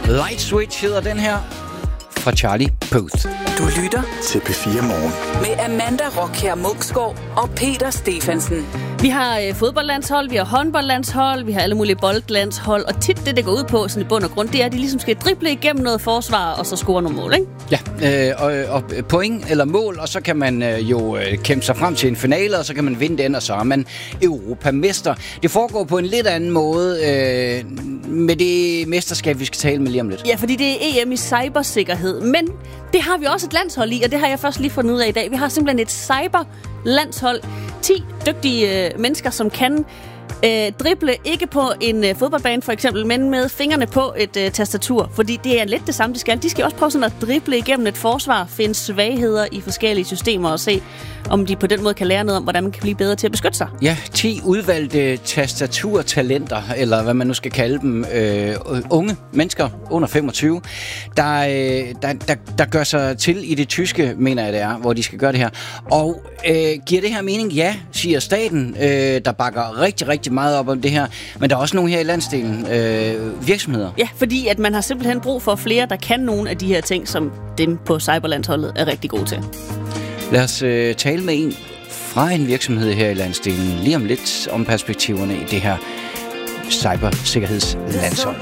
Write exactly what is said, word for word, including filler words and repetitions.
Light Switch hedder den her fra Charlie Puth. Du lytter til P fire Morgen med Amanda Rockher Munksgaard og Peter Stephensen. Vi har øh, fodboldlandshold, vi har håndboldlandshold, vi har alle mulige boldlandshold, og tit det, det går ud på sådan i bund og grund, det er, at de ligesom skal drible igennem noget forsvar, og så score nogle mål, ikke? Ja, øh, og, og point eller mål, og så kan man øh, jo øh, kæmpe sig frem til en finale, og så kan man vinde den, og så er man europamester. Det foregår på en lidt anden måde øh, med det mesterskab, vi skal tale med lige om lidt. Ja, fordi det er E M i cybersikkerhed, men det har vi også et landshold i, og det har jeg først lige fundet ud af i dag. Vi har simpelthen et cyberlandshold. ti dygtige øh, mennesker, som kan øh, drible, ikke på en øh, fodboldbane for eksempel, men med fingrene på et øh, tastatur. Fordi det er lidt det samme, de skal. De skal også prøve sådan at drible igennem et forsvar, finde svagheder i forskellige systemer og se, om de på den måde kan lære noget om, hvordan man kan blive bedre til at beskytte sig. Ja, ti udvalgte tastaturtalenter, eller hvad man nu skal kalde dem, øh, unge mennesker under femogtyve, der, øh, der, der, der gør sig til i det tyske, mener jeg det er, hvor de skal gøre det her. Og øh, giver det her mening? Ja, siger staten, øh, der bakker rigtig, rigtig meget op om det her. Men der er også nogle her i landsdelen, øh, virksomheder. Ja, fordi at man har simpelthen brug for flere, der kan nogle af de her ting, som dem på cyberlandsholdet er rigtig gode til. Lad os øh, tale med en fra en virksomhed her i landsdelen lige om lidt om perspektiverne i det her cybersikkerhedslandshold.